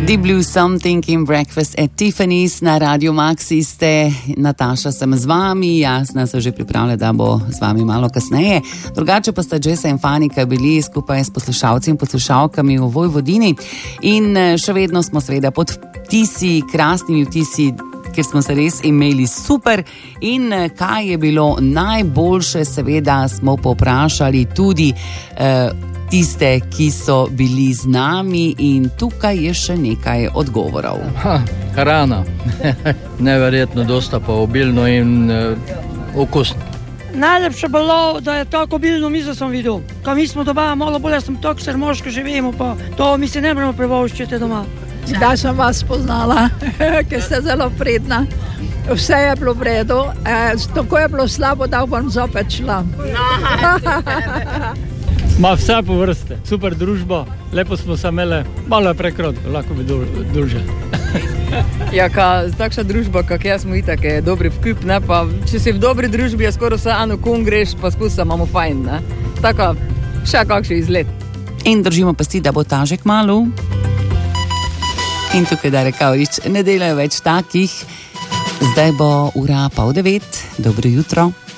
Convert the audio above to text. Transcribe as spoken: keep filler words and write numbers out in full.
Deep Blue Something in Breakfast at Tiffany's na Radio Maxi ste. Nataša sem z vami, Jasna se že pripravlja, da bo z vami malo kasneje. Drugače pa sta Jessa in Fanika bili skupaj s poslušalci in poslušalkami v Vojvodini in še vedno smo seveda pod vtisi, krasnimi vtisi, ker smo se res imeli super. In kaj je bilo najboljše, seveda smo povprašali tudi eh, tiste, ki so bili z nami, in tukaj je še nekaj odgovorov. Ha, hrana. Neverjetno dosta pa obilno in uh, okusno. Najlepše bilo, da je tako obilno mizo sem videl. Ko mi smo doma, malo bolje sem tako srmoško živimo, pa to mi se ne moremo privoščiti doma. Da sem vas spoznala, ker ste zelo pridna. Vse je bilo v redu, e, tako je bilo slabo, da bom zopet šla. Ma vse po vrste, super družba, lepo smo se imeli, malo je prekrotko, lahko bi družili. Ja, ka, takšna družba, kak jaz smo itak, je dobri vkup, ne, pa če si v dobri družbi, je skoro vse eno kun greš, pa spusa imamo fajn, ne. Tako, še kakšen izlet. In držimo pasti, da bo tažek malu. In tukaj Darek Kavrič, ne delajo več takih. Zdaj bo ura pol devet, dobro jutro.